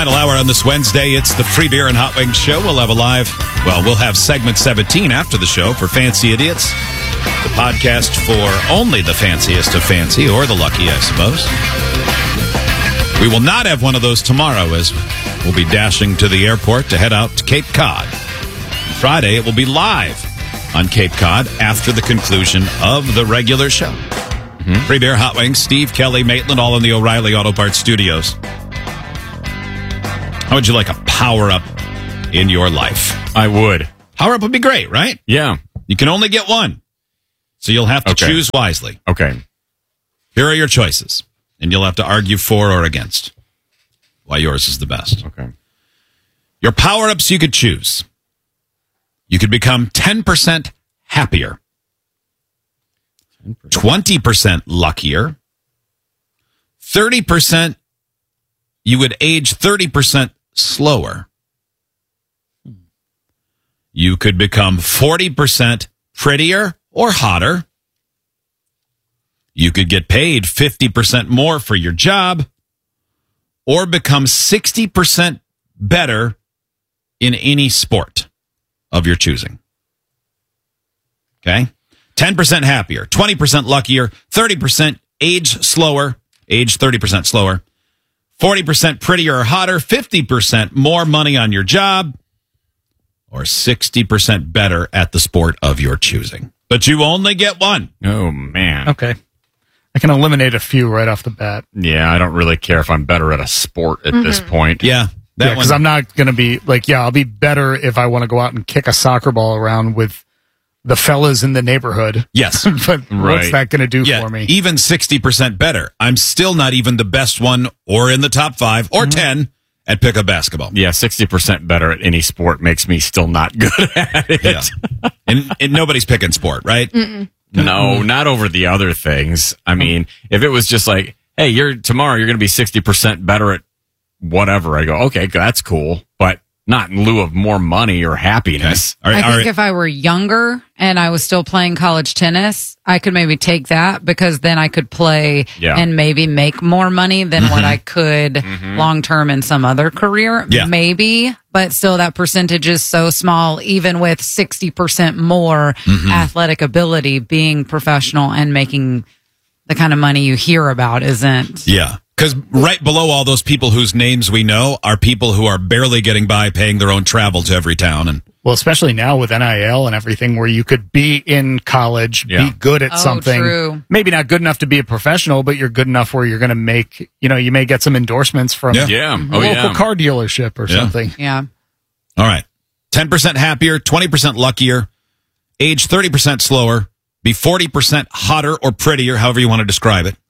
Final hour on this Wednesday. It's the Free Beer and Hot Wings Show. We'll have segment 17 after the show for Fancy Idiots. The podcast for only the fanciest of fancy, or the lucky, I suppose. We will not have one of those tomorrow, as we'll be dashing to the airport to head out to Cape Cod. Friday, it will be live on Cape Cod after the conclusion of the regular show. Free Beer, Hot Wings, Steve, Kelly, Maitland, all in the O'Reilly Auto Parts studios. How would you like a power-up in your life? I would. Power-up would be great, right? Yeah. You can only get one, so you'll have to choose wisely. Okay. Here are your choices, and you'll have to argue for or against why yours is the best. Okay. Your power-ups you could choose. You could become 10% happier, 20% luckier, 30% you would age 30% slower. You could become 40% prettier or hotter. You could get paid 50% more for your job, or become 60% better in any sport of your choosing. Okay? 10% happier, 20% luckier, 30% age 30% slower, 40% prettier or hotter, 50% more money on your job, or 60% better at the sport of your choosing. But you only get one. Oh, man. Okay. I can eliminate a few right off the bat. Yeah, I don't really care if I'm better at a sport at this point. Yeah. Because I'm not going to be like, I'll be better if I want to go out and kick a soccer ball around with the fellas in the neighborhood. Yes. But what's that going to do for me? Even 60% better. I'm still not even the best one or in the top 5 or 10 at pickup basketball. Yeah, 60% better at any sport makes me still not good at it. Yeah. And nobody's picking sport, right? No, not over the other things. I mean, if it was just like, hey, tomorrow you're going to be 60% better at whatever, I go, okay, that's cool, but not in lieu of more money or happiness. Okay. I think if I were younger and I was still playing college tennis, I could maybe take that, because then I could play and maybe make more money than what I could long term in some other career. Yeah. Maybe, but still that percentage is so small, even with 60% more athletic ability. Being professional and making the kind of money you hear about isn't. Yeah. Because right below all those people whose names we know are people who are barely getting by paying their own travel to every town. And well, especially now with NIL and everything, where you could be in college, be good at something. True. Maybe not good enough to be a professional, but you're good enough where you're going to make, you may get some endorsements from a local car dealership or something. Yeah. All right. 10% happier, 20% luckier, age 30% slower, be 40% hotter or prettier, however you want to describe it.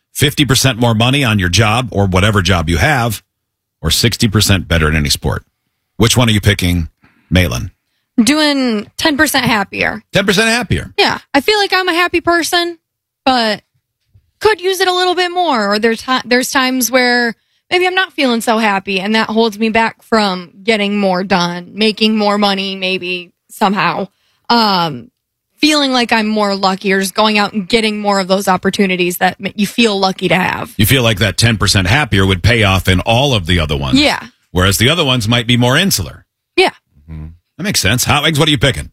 50% more money on your job or whatever job you have, or 60% better in any sport. Which one are you picking, Maitland? I'm doing 10% happier. 10% happier. Yeah. I feel like I'm a happy person, but could use it a little bit more. Or there's times where maybe I'm not feeling so happy, and that holds me back from getting more done, making more money, maybe somehow. Feeling like I'm more lucky, or just going out and getting more of those opportunities that you feel lucky to have. You feel like that 10% happier would pay off in all of the other ones. Yeah. Whereas the other ones might be more insular. Yeah. That makes sense. Hot Wings, what are you picking?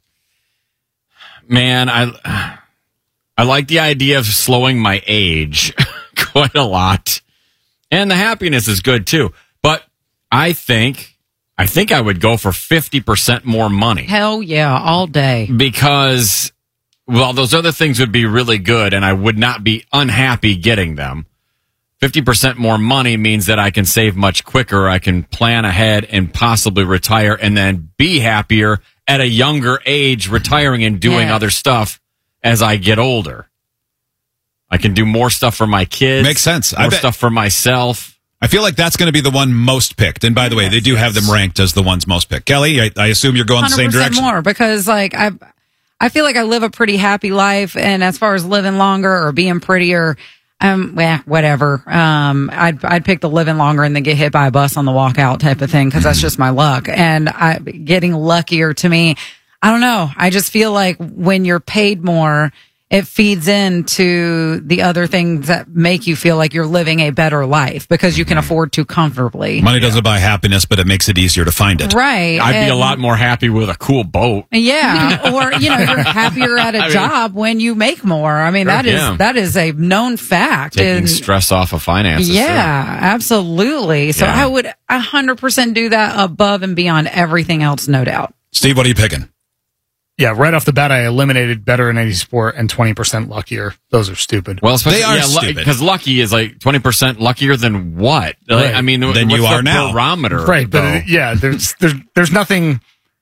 Man, I like the idea of slowing my age quite a lot. And the happiness is good too. But I think I would go for 50% more money. Hell yeah, all day. Because, well, those other things would be really good, and I would not be unhappy getting them. 50% more money means that I can save much quicker. I can plan ahead and possibly retire, and then be happier at a younger age, retiring and doing other stuff as I get older. I can do more stuff for my kids. Makes sense. More stuff for myself. I feel like that's going to be the one most picked. And by the way, they do have them ranked as the ones most picked. Kelly, I assume you're going the same direction. More, because like I feel like I live a pretty happy life, and as far as living longer or being prettier, whatever. I'd pick the living longer and then get hit by a bus on the walkout type of thing, because that's just my luck. And getting luckier to me, I don't know. I just feel like when you're paid more, it feeds into the other things that make you feel like you're living a better life because you can afford to comfortably. Money doesn't buy happiness, but it makes it easier to find it. Right. I'd be a lot more happy with a cool boat. Yeah. Or, you're happier at a job when you make more. I mean, that is a known fact. Taking stress off of finances. Yeah, absolutely. So I would 100% do that above and beyond everything else, no doubt. Steve, what are you picking? Yeah, right off the bat, I eliminated better in any sport and 20% luckier. Those are stupid. Well, they are stupid. Because lucky is like 20% luckier than what? Right. I mean, than what's you are the now. Barometer, right, but there's nothing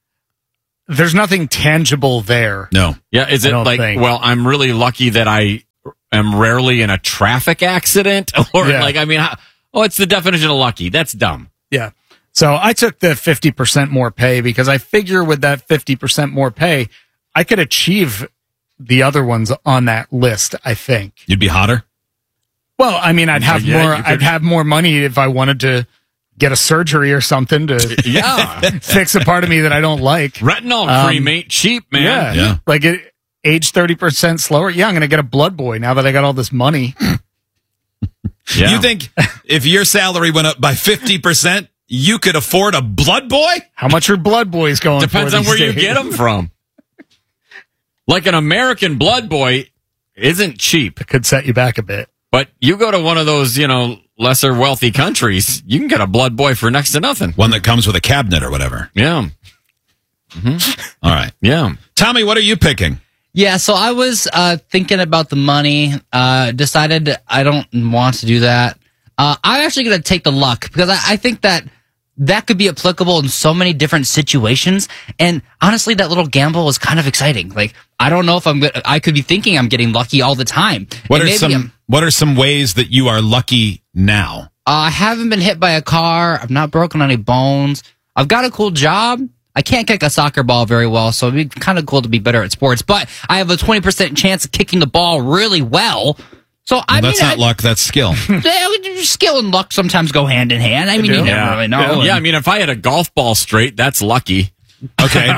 tangible there. No. Yeah, is it like, well, I'm really lucky that I am rarely in a traffic accident? Or it's the definition of lucky. That's dumb. Yeah. So I took the 50% more pay because I figure with that 50% more pay, I could achieve the other ones on that list, I think. You'd be hotter? Well, I mean, I'd have more money if I wanted to get a surgery or something to fix a part of me that I don't like. Retinol cream ain't cheap, man. Yeah. Like age 30% slower. Yeah, I'm going to get a blood boy now that I got all this money. You think if your salary went up by 50%, you could afford a blood boy? How much are blood boys going Depends for on where days? you get them from. Like an American blood boy isn't cheap. It could set you back a bit. But you go to one of those, lesser wealthy countries, you can get a blood boy for next to nothing. One that comes with a cabinet or whatever. Yeah. Mm-hmm. All right. Yeah. Tommy, what are you picking? Yeah, so I was thinking about the money, decided I don't want to do that. I'm actually going to take the luck because I think that could be applicable in so many different situations. And honestly, that little gamble is kind of exciting. Like, I don't know if I could be thinking I'm getting lucky all the time. What are some ways that you are lucky now? I haven't been hit by a car. I've not broken any bones. I've got a cool job. I can't kick a soccer ball very well, so it'd be kind of cool to be better at sports. But I have a 20% chance of kicking the ball really well. So that's not luck, that's skill. Skill and luck sometimes go hand in hand. I mean, you never really know. Yeah, I mean, if I had a golf ball straight, that's lucky. Okay.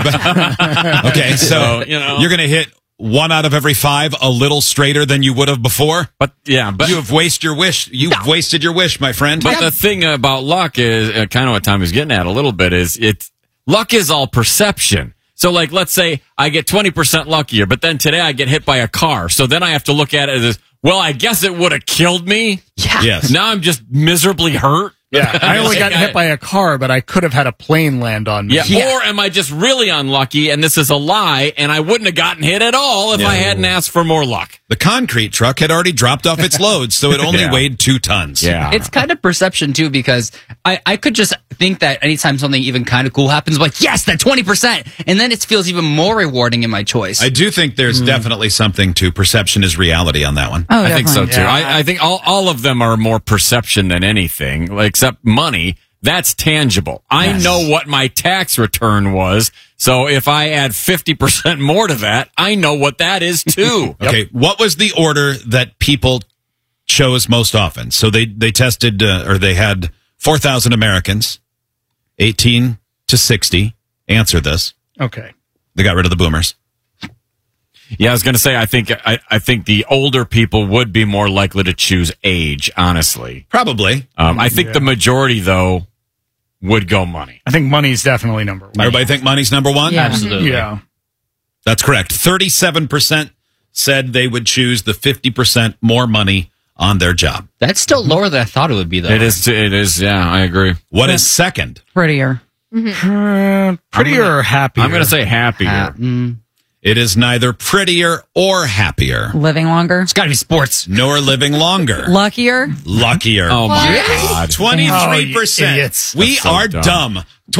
Okay, so you're going to hit 1 out of every 5 a little straighter than you would have before? But you have wasted your wish. You've wasted your wish, my friend. But the thing about luck is kind of what Tommy's getting at a little bit is luck is all perception. So, like, let's say I get 20% luckier, but then today I get hit by a car. So then I have to look at it as, well, I guess it would have killed me. Yeah. Yes. Now I'm just miserably hurt. Yeah. I only got hit by a car, but I could have had a plane land on me. Yeah. Or am I just really unlucky and this is a lie and I wouldn't have gotten hit at all if I hadn't asked for more luck? The concrete truck had already dropped off its load, so it only weighed 2 tons. Yeah. It's kind of perception, too, because I could just think that anytime something even kind of cool happens, I'm like, yes, that 20%. And then it feels even more rewarding in my choice. I do think there's definitely something to perception is reality on that one. Oh, I think so, too. Yeah. I think all of them are more perception than anything, except money. That's tangible. I know what my tax return was. So if I add 50% more to that, I know what that is too. Okay. What was the order that people chose most often? So they tested, or they had 4,000 Americans, 18 to 60, answer this. Okay. They got rid of the boomers. Yeah, I was going to say, I think the older people would be more likely to choose age, honestly. Probably. I think the majority, though, would go money. I think money's definitely number one. Everybody think money's number one? Yeah. Absolutely. Yeah. That's correct. 37% said they would choose the 50% more money on their job. That's still lower than I thought it would be, though. It is. Yeah, I agree. What is second? Prettier. Prettier or happier? I'm going to say happier. It is neither prettier or happier. Living longer. It's got to be sports. Nor living longer. Luckier. Luckier. Oh, my God. 23%. We so are dumb.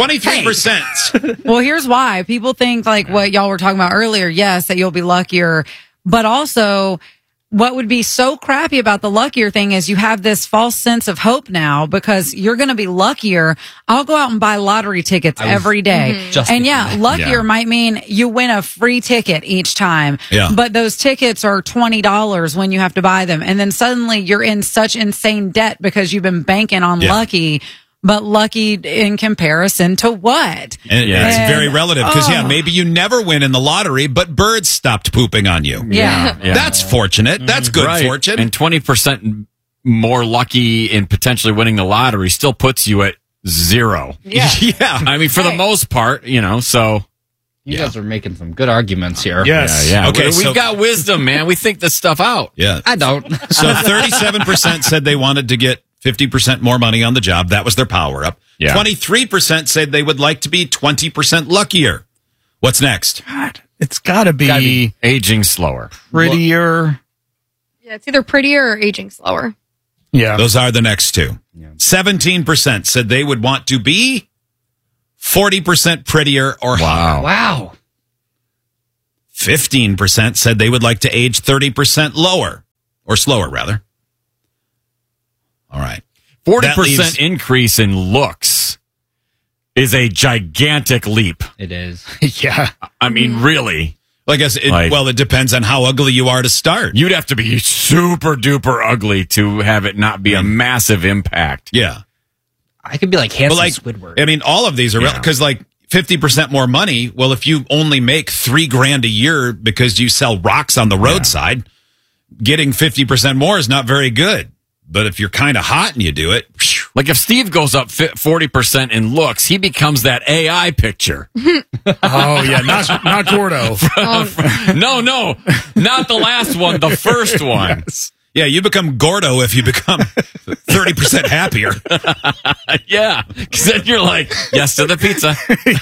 23%. Well, here's why. People think like what y'all were talking about earlier. Yes, that you'll be luckier, but also what would be so crappy about the luckier thing is you have this false sense of hope now because you're going to be luckier. I'll go out and buy lottery tickets every day. Luckier might mean you win a free ticket each time. Yeah. But those tickets are $20 when you have to buy them. And then suddenly you're in such insane debt because you've been banking on lucky. but lucky in comparison to what? And Yeah. it's very And- relative because, maybe you never win in the lottery, but birds stopped pooping on you. Yeah. That's fortunate. That's good Right. fortune. And 20% more lucky in potentially winning the lottery still puts you at 0. Yeah. yeah. I mean, for the most part, so. You guys are making some good arguments here. Yes. Yeah. Okay, We've so- got wisdom, man. We think this stuff out. Yeah. I don't. So 37% said they wanted to get 50% more money on the job. That was their power up. Yeah. 23% said they would like to be 20% luckier. What's next? God, it's got to Gotta be be- Aging slower. prettier. Yeah, it's either prettier or aging slower. Yeah. Those are the next two. 17% said they would want to be 40% prettier or hotter. Wow. 15% said they would like to age 30% lower or slower, rather. All right. 40% leaves- increase in looks is a gigantic leap. It is. yeah. I mean, really. Well, I guess it depends on how ugly you are to start. You'd have to be super duper ugly to have it not be a massive impact. Yeah. I could be like handsome But Squidward. I mean, all of these are Yeah. because 50% more money. Well, if you only make $3,000 a year because you sell rocks on the roadside, getting 50% more is not very good. But if you're kind of hot and you do it, phew, Like if Steve goes up 40% in looks, he becomes that AI picture. Oh yeah. Not Gordo. No, not the last one, the first one. yeah, you become Gordo if you become 30% happier. Yeah, because then you're like, yes to the pizza.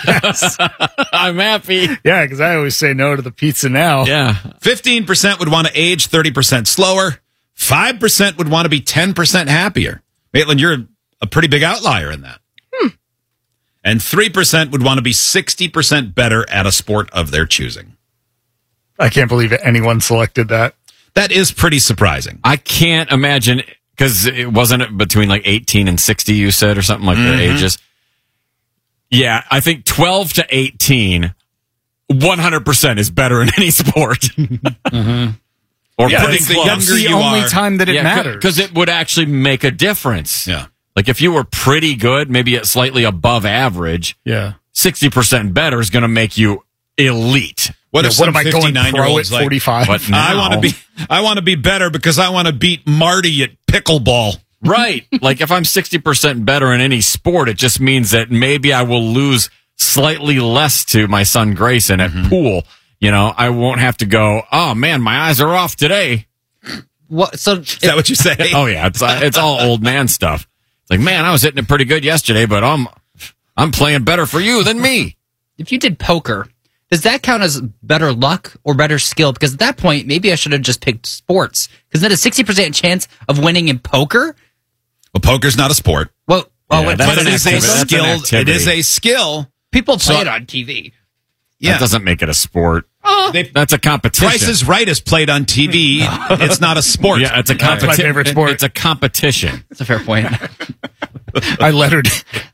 I'm happy. Yeah, because I always say no to the pizza now. Yeah. 15% would want to age 30% slower. 5% would want to be 10% happier. Maitland, you're a pretty big outlier in that. And 3% would want to be 60% better at a sport of their choosing. I can't believe anyone selected that. That is pretty surprising. I can't imagine, because it wasn't between like 18 and 60, you said, or something like their ages. Yeah, I think 12 to 18, 100% is better in any sport. Or Yeah, pretty I think the close. younger That's the you only are- time that it matters. Because it would actually make a difference. Yeah. Like if you were pretty good, maybe at slightly above average, yeah. 60% better is going to make you elite. What Yeah, if what some am I going pro at 59-year-old's like, 45? But I now- want to be better because I want to beat Marty at pickleball. Right. Like if I'm 60% better in any sport, it just means that maybe I will lose slightly less to my son Grayson at pool. I won't have to go, oh man, my eyes are off today. What? So Is that what you say? Oh yeah, it's all old man stuff. It's like, man, I was hitting it pretty good yesterday, but I'm playing better for you than me. if you did poker, does that count as better luck or better skill? Because at that point, maybe I should have just picked sports. Because then a 60% chance of winning in poker. Well, poker's not a sport, Well, Yeah, wait, that's but an it is a activity. That's an skill. It activity. is a skill. people play it on TV. Yeah, That doesn't make it a sport. They- That's a competition. Price is Right is played on TV. It's not a sport. Yeah, it's a That's my competition. favorite sport. It's a competition. That's a fair point. I lettered.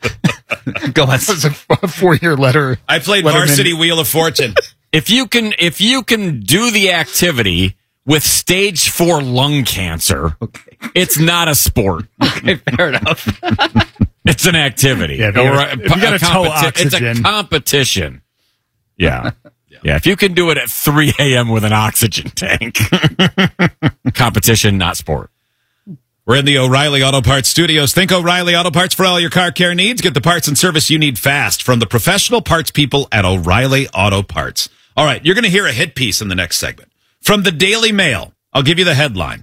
Go on. It was a 4-year letter. I played Letterman. Varsity Wheel of Fortune. If you can do the activity with stage 4 lung cancer, it's not a sport. Okay, fair enough. It's an activity. Yeah, if you gotta- if you gotta tow It's a oxygen. competition. Yeah. Yeah. If you can do it at 3 a.m. with an oxygen tank, competition, not sport. We're in the O'Reilly Auto Parts studios. Think O'Reilly Auto Parts for all your car care needs. Get the parts and service you need fast from the professional parts people at O'Reilly Auto Parts. All right, you're going to hear a hit piece in the next segment. From the Daily Mail, I'll give you the headline.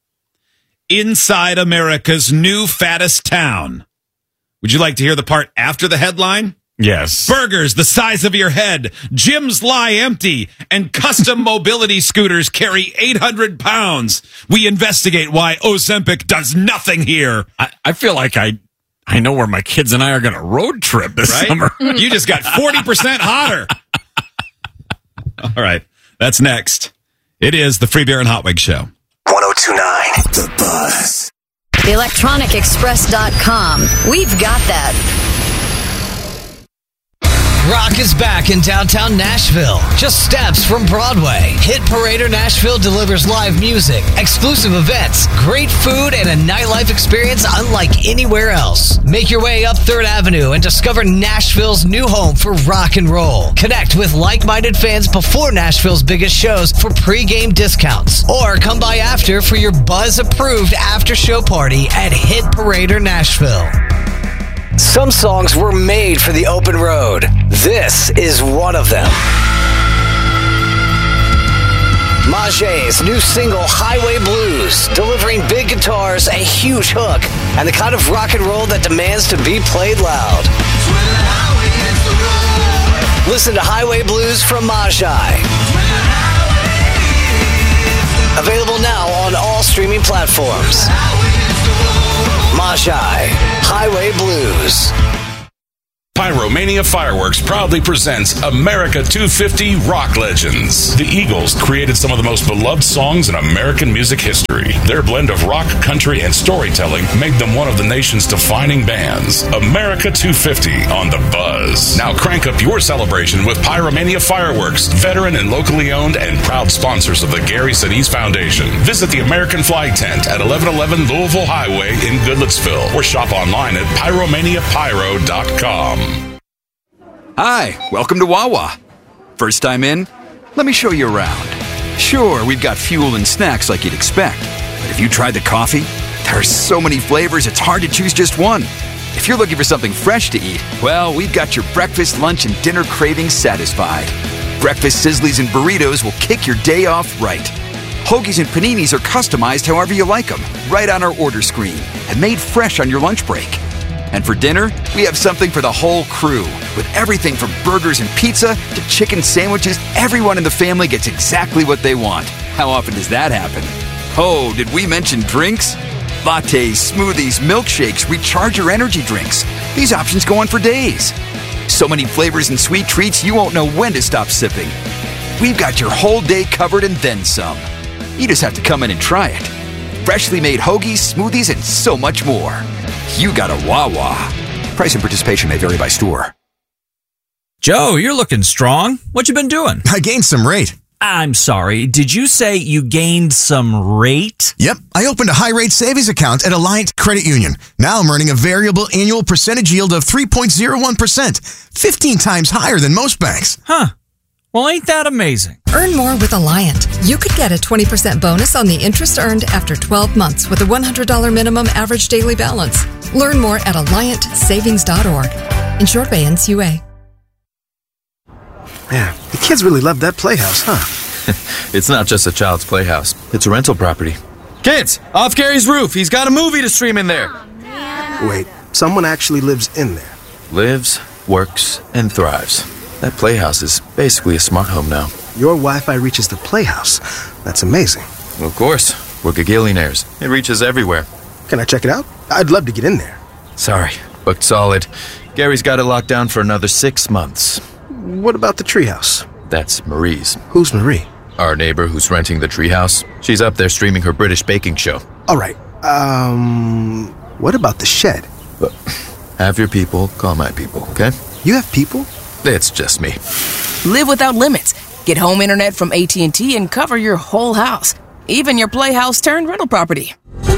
Inside America's new fattest town. Would you like to hear the part after the headline? Yes. Burgers the size of your head, gyms lie empty, and custom mobility scooters carry 800 pounds. We investigate why Ozempic does nothing here. I feel like I know where my kids and I are going to road trip this Right? summer. You just got 40% hotter. All right, that's next. It is the Free Beer and Hot Wings Show. 1029 The Buzz. ElectronicExpress.com. We've got that. Rock is back in downtown Nashville, just steps from Broadway. Hit Parader Nashville delivers live music, exclusive events, great food, and a nightlife experience unlike anywhere else. Make your way up 3rd Avenue and discover Nashville's new home for rock and roll. Connect with like-minded fans before Nashville's biggest shows for pre-game discounts. Or come by after for your Buzz-approved after-show party at Hit Parader Nashville. Some songs were made for the open road. This is one of them. Magee's new single, Highway Blues, delivering big guitars, a huge hook, and the kind of rock and roll that demands to be played loud. Listen to Highway Blues from Majee. Available now on all streaming platforms. Majee, Highway Blues. Pyromania Fireworks proudly presents America 250 Rock Legends. The Eagles created some of the most beloved songs in American music history. Their blend of rock, country, and storytelling made them one of the nation's defining bands. America 250 on the Buzz. Now crank up your celebration with Pyromania Fireworks, veteran and locally owned and proud sponsors of the Gary Sinise Foundation. Visit the American Flag Tent at 1111 Louisville Highway in Goodlettsville or shop online at pyromaniapyro.com. Hi, welcome to Wawa. First time in? Let me show you around. Sure, we've got fuel and snacks like you'd expect, but have you tried the coffee? There are so many flavors, it's hard to choose just one. If you're looking for something fresh to eat, well, we've got your breakfast, lunch, and dinner cravings satisfied. Breakfast sizzlies and burritos will kick your day off right. Hoagies and paninis are customized however you like them, right on our order screen, and made fresh on your lunch break. And for dinner, we have something for the whole crew. With everything from burgers and pizza to chicken sandwiches, everyone in the family gets exactly what they want. How often does that happen? Oh, did we mention drinks? Lattes, smoothies, milkshakes, recharger energy drinks. These options go on for days. So many flavors and sweet treats you won't know when to stop sipping. We've got your whole day covered and then some. You just have to come in and try it. Freshly made hoagies, smoothies, and so much more. You got a Wawa. Price and participation may vary by store. Joe, you're looking strong. What you been doing? I gained some rate. I'm sorry. Did you say you gained some rate? Yep. I opened a high-rate savings account at Alliant Credit Union. Now I'm earning a variable annual percentage yield of 3.01%, 15 times higher than most banks. Huh. Well, ain't that amazing? Earn more with Alliant. You could get a 20% bonus on the interest earned after 12 months with a $100 minimum average daily balance. Learn more at AlliantSavings.org. Insured by NCUA. Man, the kids really love that playhouse, huh? It's not just a child's playhouse. It's a rental property. Kids, off Gary's roof. He's got a movie to stream in there. Wait, someone actually lives in there? Lives, works, and thrives. That playhouse is basically a smart home now. Your Wi-Fi reaches the playhouse. That's amazing. Of course. We're gagillionaires. It reaches everywhere. Can I check it out? I'd love to get in there. Sorry, booked solid. Gary's got it locked down for another 6 months. What about the treehouse? That's Marie's. Who's Marie? Our neighbor who's renting the treehouse. She's up there streaming her British baking show. All right. What about the shed? Have your people call my people, okay? You have people? It's just me. Live without limits. Get home internet from AT&T and cover your whole house, even your playhouse turned rental property.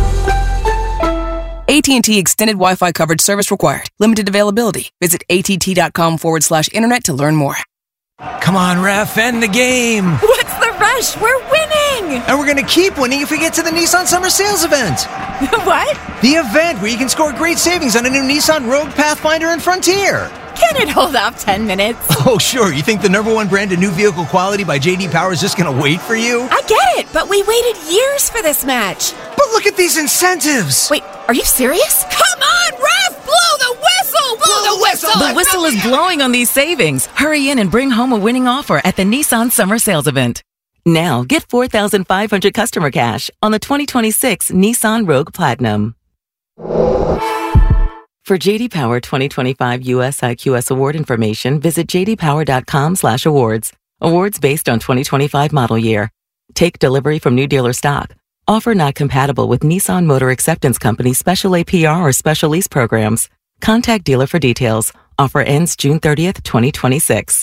AT&T Extended Wi-Fi coverage service required. Limited availability. Visit att.com/internet to learn more. Come on, ref, end the game. What's the rush? We're winning. And we're going to keep winning if we get to the Nissan Summer Sales event. What? The event where you can score great savings on a new Nissan Rogue, Pathfinder, and Frontier. Can it hold off 10 minutes? Oh, sure. You think the #1 brand of new vehicle quality by J.D. Power is just going to wait for you? I get it, but we waited years for this match. But look at these incentives. Wait, are you serious? Come on, ref! Blow the whistle! Blow the whistle! The whistle is blowing on these savings. Hurry in and bring home a winning offer at the Nissan Summer Sales event. Now, get $4,500 customer cash on the 2026 Nissan Rogue Platinum. For J.D. Power 2025 US IQS award information, visit jdpower.com/awards. Awards based on 2025 model year. Take delivery from new dealer stock. Offer not compatible with Nissan Motor Acceptance Company special APR or special lease programs. Contact dealer for details. Offer ends June 30th, 2026.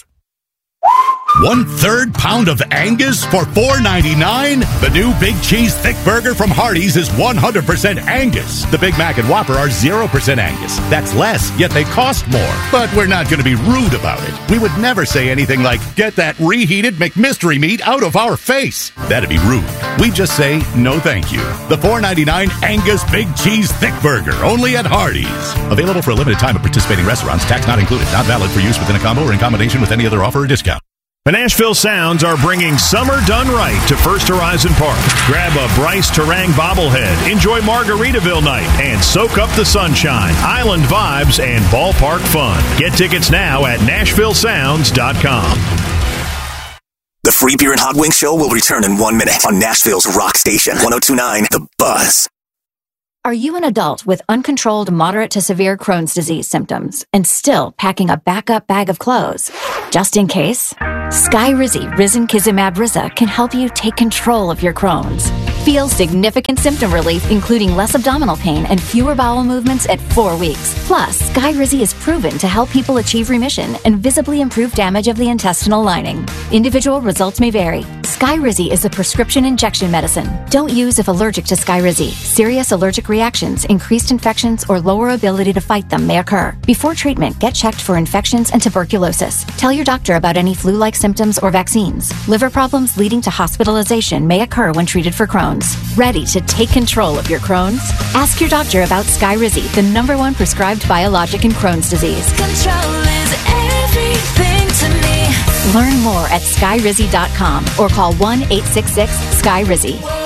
1/3 pound of Angus for $4.99? The new Big Cheese Thick Burger from Hardee's is 100% Angus. The Big Mac and Whopper are 0% Angus. That's less, yet they cost more. But we're not going to be rude about it. We would never say anything like, get that reheated McMystery meat out of our face. That'd be rude. We just say, no thank you. The $4.99 Angus Big Cheese Thick Burger, only at Hardee's. Available for a limited time at participating restaurants. Tax not included. Not valid for use within a combo or in combination with any other offer or discount. The Nashville Sounds are bringing summer done right to First Horizon Park. Grab a Bryce Terang bobblehead, enjoy Margaritaville night, and soak up the sunshine, island vibes, and ballpark fun. Get tickets now at NashvilleSounds.com. The Free Beer and Hot Wings Show will return in 1 minute on Nashville's Rock Station, 102.9 The Buzz. Are you an adult with uncontrolled moderate to severe Crohn's disease symptoms and still packing a backup bag of clothes? Just in case? Skyrizi Risankizumab Riza can help you take control of your Crohn's. Feel significant symptom relief, including less abdominal pain and fewer bowel movements at 4 weeks. Plus, Skyrizi is proven to help people achieve remission and visibly improve damage of the intestinal lining. Individual results may vary. Skyrizi is a prescription injection medicine. Don't use if allergic to Skyrizi. Serious allergic reactions, increased infections, or lower ability to fight them may occur. Before treatment, get checked for infections and tuberculosis. Tell your doctor about any flu-like symptoms or vaccines. Liver problems leading to hospitalization may occur when treated for Crohn's. Ready to take control of your Crohn's? Ask your doctor about Skyrizi, the #1 prescribed biologic in Crohn's disease. Control is everything to me. Learn more at skyrizi.com or call 1-866-SKYRIZI.